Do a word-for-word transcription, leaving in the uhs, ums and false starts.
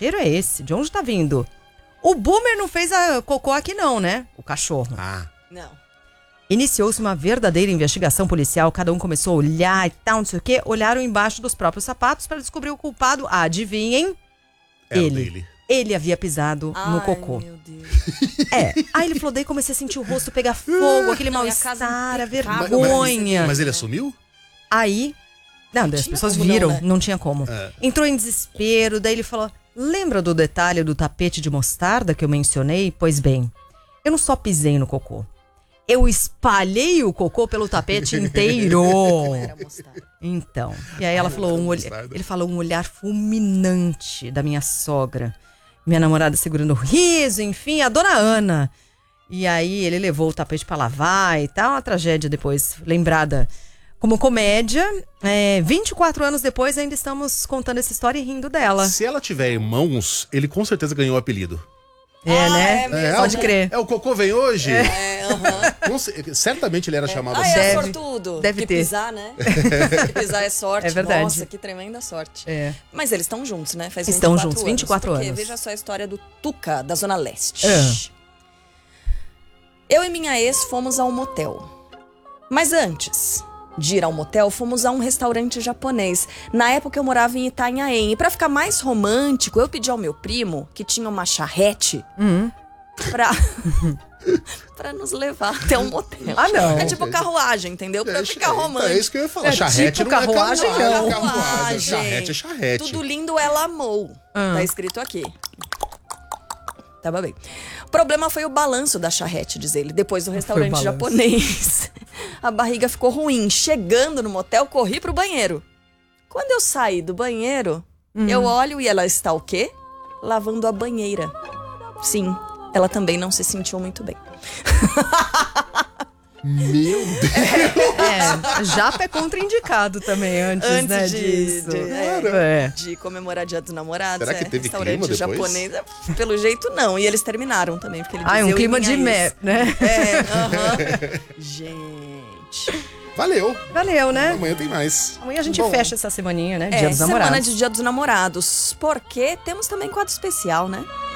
cheiro é esse? De onde tá vindo? O Boomer não fez a cocô aqui não, né? O cachorro. Ah. Não. Iniciou-se uma verdadeira investigação policial. Cada um começou a olhar e tal, não sei o quê. Olharam embaixo dos próprios sapatos para descobrir o culpado. Ah, adivinhem? Era o Ele. dele. Ele havia pisado Ai, no cocô. meu Deus. É. Aí ele falou, daí comecei a sentir o rosto pegar fogo, aquele Não, e a casa mal-estar, a impecável. vergonha. Mas ele assumiu? Aí, não, daí as tinha pessoas como não, viram, né? não tinha como. É. Entrou em desespero, daí ele falou, lembra do detalhe do tapete de mostarda que eu mencionei? Pois bem, eu não só pisei no cocô, eu espalhei o cocô pelo tapete inteiro. Era mostarda. Então, e aí ela falou, um olhar, mostarda. ele falou um olhar fulminante da minha sogra, minha namorada segurando o riso, enfim, a dona Ana. E aí ele levou o tapete pra lavar e tal, uma tragédia depois, lembrada como comédia. É, vinte e quatro anos depois ainda estamos contando essa história e rindo dela. Se ela tiver irmãos, ele com certeza ganhou o apelido. É, Ah, né? é mesmo? Pode crer. É, o Cocô vem hoje? É, aham. Com cer- certamente ele era chamado Ah, assim. é Deve- sortudo. deve que ter. pisar, né? que pisar é sorte. É verdade. Nossa, que tremenda sorte. É. Mas eles estão juntos, né? Faz Estão vinte e quatro juntos, vinte e quatro porque anos. veja só a história do Tuca, da Zona Leste. É. Eu e minha ex fomos a um motel. Mas antes de ir ao motel, fomos a um restaurante japonês. Na época eu morava em Itanhaém. E pra ficar mais romântico, eu pedi ao meu primo, que tinha uma charrete, Uhum. pra... pra nos levar até um motel. Ah, não. É tipo carruagem, entendeu? Pra É, ficar é, romântico. É isso que eu ia falar. É charrete tipo não é carruagem, carruagem, não. é carruagem. Carruagem. Charrete é charrete. Tudo lindo, ela amou. Ah. Tá escrito aqui. Tava bem. O problema foi o balanço da charrete, diz ele, depois do restaurante balanço. japonês. A barriga ficou ruim. Chegando no motel, corri pro banheiro. Quando eu saí do banheiro, eu olho e ela está o quê? Lavando a banheira. Sim, ela também não se sentiu muito bem. Meu Deus. É, japa é contraindicado também antes, Antes né, de- disso. de- é. De comemorar Dia dos Namorados. Será que é, teve restaurante clima depois? japonês. é, Pelo jeito, não. E eles terminaram também, porque ele Ah, é dizia, um eu e clima minha de ex. mé, né? É, aham. Gente. Valeu. Valeu, né? Amanhã tem mais. Amanhã a gente Bom. fecha essa semaninha, né? É, Dia dos semana Namorados. de Dia dos Namorados. Porque temos também quadro especial, né?